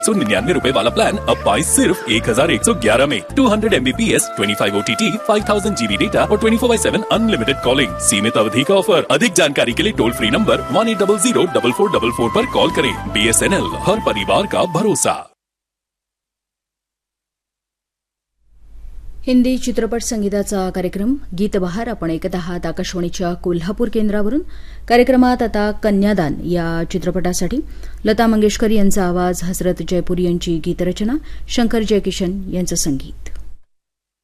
₹99 वाला प्लान अब पाए सिर्फ 1111 में। 200 MBPS, 25 OTT, 5000 GB डेटा और 24/7 अनलिमिटेड कॉलिंग। सीमित अवधि का ऑफर। अधिक जानकारी के लिए टोल फ्री नंबर 1800-4444 पर कॉल करें। BSNL, हर परिवार का भरोसा। हिंदी चित्रपट संगीताचा कार्यक्रम गीतबहार आपण ऐकत आहात आकाशवाणीच्या कोल्हापूर केंद्रावरून। कार्यक्रमात आता कन्यादान या चित्रपटासाठी लता मंगेशकर यांचा आवाज, हसरत जयपुरी यांची गीतरचना, शंकर जयकिशन यांचं संगीत।